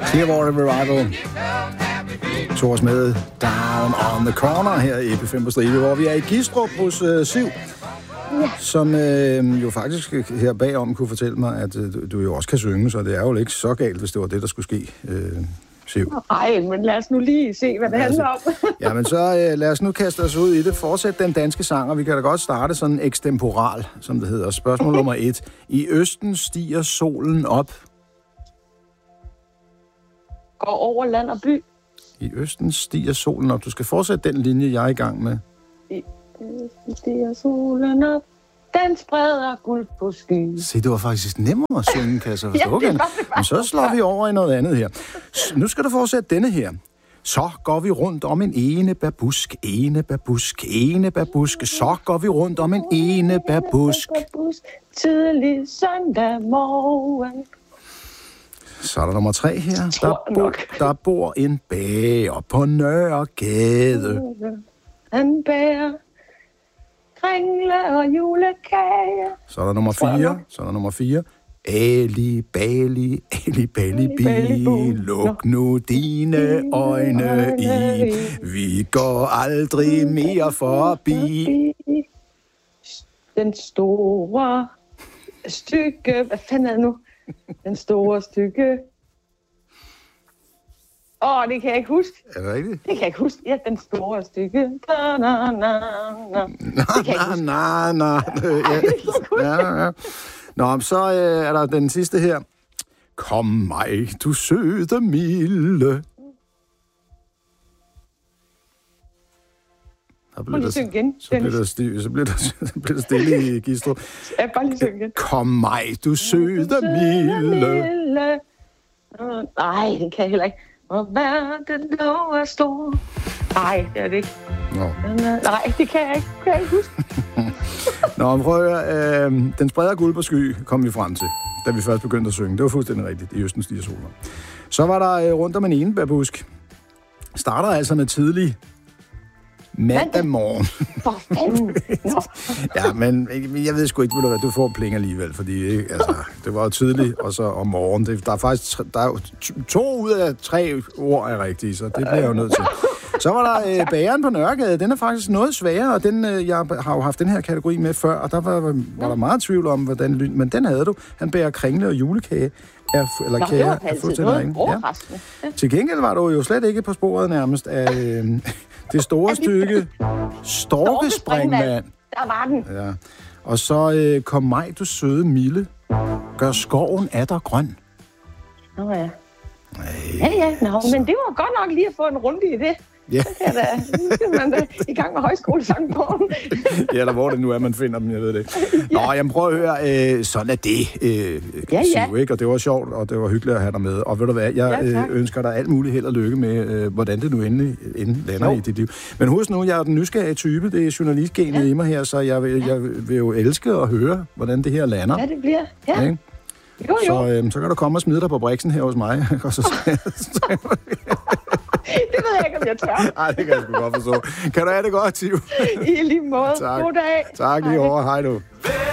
Clearwater Revival. Tog os med Down on the Corner her i EP5 på Stribe, hvor vi er i Gistrup hos Siv, som jo faktisk her bagom kunne fortælle mig, at du jo også kan synge, så det er jo ikke så galt, hvis det var det, der skulle ske, Siv. Ej, men lad os nu lige se, hvad det handler om. Jamen så lad os nu kaste os ud i det. Fortsæt den danske sang, og vi kan da godt starte sådan ekstemporal, som det hedder. Spørgsmål nummer 1. I østen stiger solen op. Går over land og by. I østen stiger solen op. Du skal fortsætte den linje, jeg er i gang med. I østen stiger solen op. Den spreder guld på skyen. Se, det var faktisk nemmere at synge, kan jeg så forstå. Ja, det var det. Men så slår vi over i noget andet her. Nu skal du fortsætte denne her. Så går vi rundt om en enebærbusk, enebærbusk, enebærbusk. Så går vi rundt om en enebærbusk. Tidlig søndag morgen. Så er der nummer 3 her. Der bor en bager på Nørregade. Han bærer kringle og julekage. Så er der nummer 4. Ali, Bali, Ali, Bali, Bi. Luk nu dine øjne i. Vi går aldrig mere forbi. Den store stykke... Hvad fanden er det nu? Den store stykke... det kan jeg ikke huske. Er det rigtigt? Det kan jeg ikke huske. Ja, den store stykke... Det kan jeg ikke huske. Ja. Nå, så er der den sidste her. Kom mig, du søde milde. Prøv lige synge igen. Så bliver der stille i Gistrup. Ja, bare lige synge igen. Kom mig, du søde milde. Nej, det kan jeg heller ikke. Og verden lå er stor. Nej, det er det ikke. Nå. Nej, det kan jeg ikke. Kan jeg ikke huske. Nå, men prøv at høre. Den spreder guld på sky kom vi frem til, da vi først begyndte at synge. Det var fuldstændig rigtigt. I østen stiger solen. Så var der rundt om en enebærbusk. Starter altså med tidlig mandag morgen. For fanden. Ja, men jeg ved sgu ikke, hvad du får pling alligevel, fordi altså, det var jo tidligt, og så om morgenen. Der er faktisk 2 ud af 3 ord er rigtige, så det bliver jeg jo nødt til. Så var der bageren på Nørregade. Den er faktisk noget sværere, og jeg har jo haft den her kategori med før, og der var der meget tvivl om, hvordan men den havde du. Han bærer kringle og julekage. Eller kage er fuldstændig ringen. Ja. Til gengæld var du jo slet ikke på sporet nærmest af det store stykke Storkespringvand. Der var den. Ja. Og så kom mig, du søde milde. Gør skoven atter grøn. Nå ja. Ja. Nå, men det var godt nok lige at få en runde i det. Ja. Nu skal man da i gang med højskolesangbogen. Ja, eller hvor det nu er, man finder dem, jeg ved det. Nå, jeg prøver at høre, sådan er det, Siv, ikke? Og det var sjovt, og det var hyggeligt at have dig med. Og ved du hvad, jeg ønsker dig alt muligt held og lykke med, hvordan det nu endelig lander i dit liv. Men husk nu, jeg er den nysgerrige type, det er journalistgenet i mig her, så jeg vil jo elske at høre, hvordan det her lander. Ja, det bliver, ja. Ikke? Jo. Så kan du komme og smide dig på briksen her hos mig. Og så det ved jeg ikke, om jeg tør. Nej, det kan jeg sgu godt forstå. Kan du have det godt, Siv? I lige måde. Tak. God dag. Tak lige over. Hej du.